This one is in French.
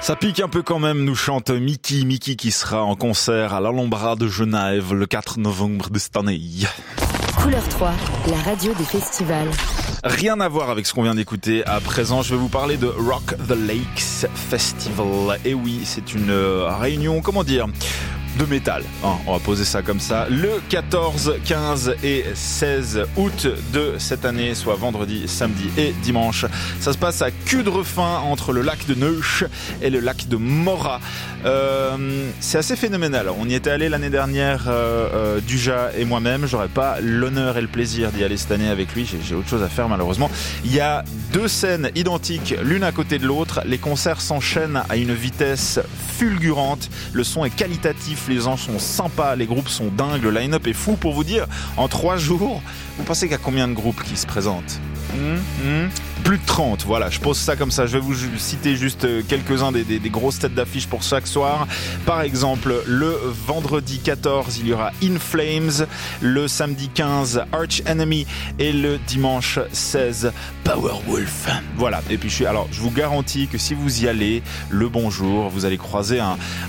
Ça pique un peu quand même, nous chante Mickey qui sera en concert à l'Alhambra de Genève le 4 novembre de cette année. Couleur 3, la radio des festivals. Rien à voir avec ce qu'on vient d'écouter. À présent, je vais vous parler de Rock the Lakes Festival. Et oui, c'est une réunion, de métal, on va poser ça comme ça, le 14, 15 et 16 août de cette année, soit vendredi, samedi et dimanche. Ça se passe à Cudrefin, entre le lac de Neuch et le lac de Morat. C'est assez phénoménal. On y était allé l'année dernière, Duja et moi-même. J'aurais pas l'honneur et le plaisir d'y aller cette année avec lui. J'ai autre chose à faire malheureusement. Il y a 2 scènes identiques, l'une à côté de l'autre. Les concerts s'enchaînent à une vitesse fulgurante. Le son est qualitatif. Les gens sont sympas, les groupes sont dingues, le line-up est fou. Pour vous dire, en 3 jours, vous pensez qu'il y a combien de groupes qui se présentent ? Plus de 30, voilà, je pose ça comme ça. Je vais vous citer juste quelques-uns des grosses têtes d'affiche pour chaque soir. Par exemple, le vendredi 14, il y aura In Flames, le samedi 15, Arch Enemy et le dimanche 16, Powerwolf. Voilà, et puis je vous garantis que si vous y allez le bon jour, vous allez croiser un